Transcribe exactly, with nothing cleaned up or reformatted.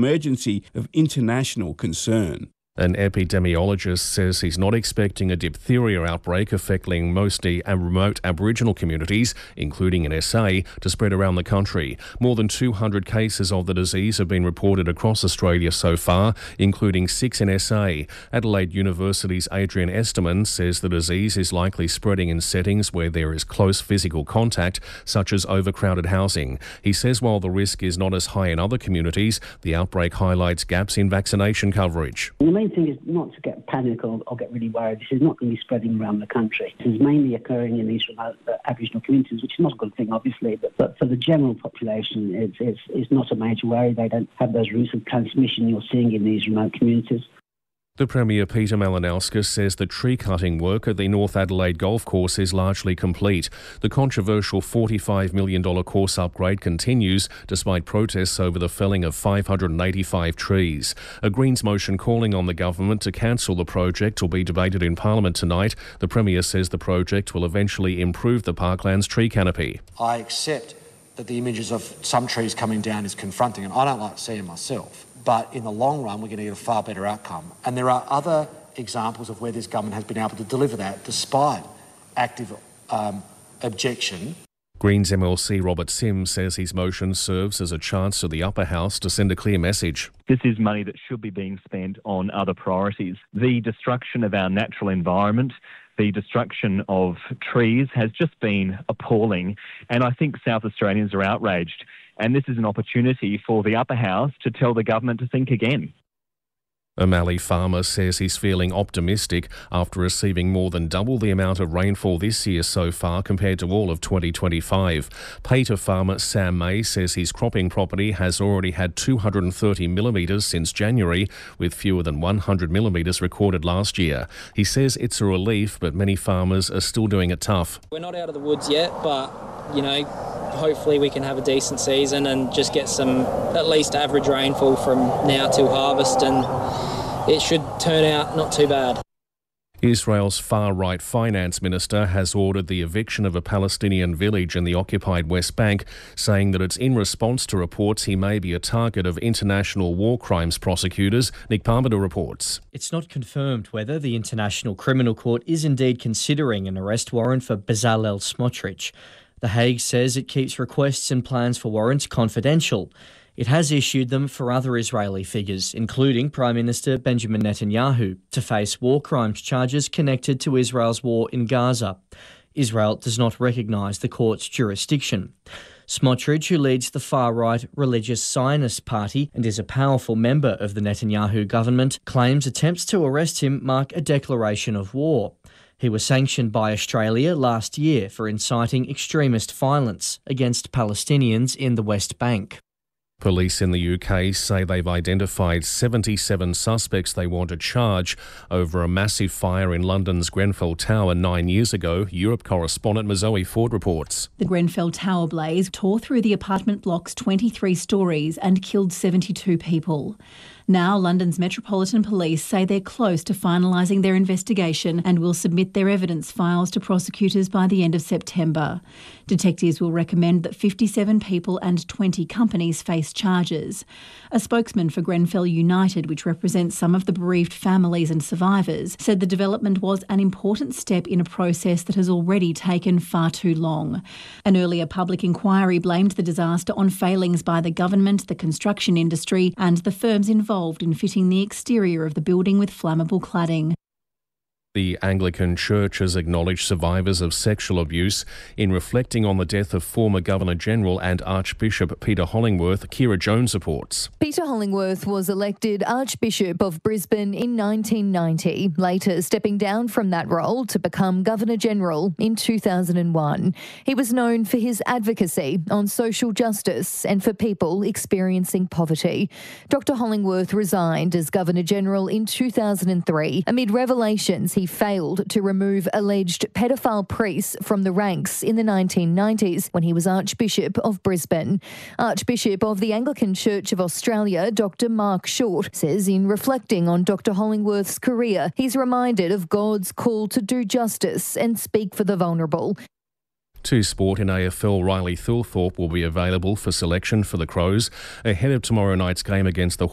emergency of international concern. An epidemiologist says he's not expecting a diphtheria outbreak affecting mostly remote Aboriginal communities, including in S A, to spread around the country. More than two hundred cases of the disease have been reported across Australia so far, including six in S A. Adelaide University's Adrian Esterman says the disease is likely spreading in settings where there is close physical contact, such as overcrowded housing. He says while the risk is not as high in other communities, the outbreak highlights gaps in vaccination coverage. The main thing is not to get panic or, or get really worried. This is not going to be spreading around the country. This is mainly occurring in these remote uh, Aboriginal communities, which is not a good thing, obviously, but, but for the general population, it's, it's, it's not a major worry. They don't have those routes of transmission you're seeing in these remote communities. The Premier Peter Malinauskas says the tree cutting work at the North Adelaide Golf Course is largely complete. The controversial forty-five million dollars course upgrade continues despite protests over the felling of five hundred eighty-five trees. A Greens motion calling on the government to cancel the project will be debated in Parliament tonight. The Premier says the project will eventually improve the parkland's tree canopy. I accept that the images of some trees coming down is confronting, and I don't like seeing myself. But in the long run, we're going to get a far better outcome. And there are other examples of where this government has been able to deliver that despite active um, objection. Greens M L C Robert Sims says his motion serves as a chance to the upper house to send a clear message. This is money that should be being spent on other priorities. The destruction of our natural environment, the destruction of trees has just been appalling, and I think South Australians are outraged. And this is an opportunity for the upper house to tell the government to think again. A Mallee farmer says he's feeling optimistic after receiving more than double the amount of rainfall this year so far compared to all of twenty twenty-five. Pater farmer Sam May says his cropping property has already had two hundred thirty millimetres since January, with fewer than one hundred millimetres recorded last year. He says it's a relief, but many farmers are still doing it tough. We're not out of the woods yet, but, you know, hopefully we can have a decent season and just get some at least average rainfall from now till harvest, and it should turn out not too bad. Israel's far-right finance minister has ordered the eviction of a Palestinian village in the occupied West Bank, saying that it's in response to reports he may be a target of international war crimes prosecutors. Nick Parmenter reports. It's not confirmed whether the International Criminal Court is indeed considering an arrest warrant for Bezalel Smotrich. The Hague says it keeps requests and plans for warrants confidential. It has issued them for other Israeli figures, including Prime Minister Benjamin Netanyahu, to face war crimes charges connected to Israel's war in Gaza. Israel does not recognise the court's jurisdiction. Smotrich, who leads the far-right religious Zionist party and is a powerful member of the Netanyahu government, claims attempts to arrest him mark a declaration of war. He was sanctioned by Australia last year for inciting extremist violence against Palestinians in the West Bank. Police in the U K say they've identified seventy-seven suspects they want to charge over a massive fire in London's Grenfell Tower nine years ago. Europe correspondent Mazoe Ford reports. The Grenfell Tower blaze tore through the apartment block's twenty-three storeys and killed seventy-two people. Now, London's Metropolitan Police say they're close to finalising their investigation and will submit their evidence files to prosecutors by the end of September. Detectives will recommend that fifty-seven people and twenty companies face charges. A spokesman for Grenfell United, which represents some of the bereaved families and survivors, said the development was an important step in a process that has already taken far too long. An earlier public inquiry blamed the disaster on failings by the government, the construction industry and the firms involved in fitting the exterior of the building with flammable cladding. The Anglican Church has acknowledged survivors of sexual abuse. In reflecting on the death of former Governor-General and Archbishop Peter Hollingworth, Kira Jones reports. Peter Hollingworth was elected Archbishop of Brisbane in nineteen ninety, later stepping down from that role to become Governor-General in two thousand one. He was known for his advocacy on social justice and for people experiencing poverty. Doctor Hollingworth resigned as Governor-General in two thousand three amid revelations he He failed to remove alleged pedophile priests from the ranks in the nineteen nineties when he was Archbishop of Brisbane. Archbishop of the Anglican Church of Australia, Doctor Mark Short, says in reflecting on Doctor Hollingworth's career, he's reminded of God's call to do justice and speak for the vulnerable. To sport in A F L, Riley Thilthorpe will be available for selection for the Crows ahead of tomorrow night's game against the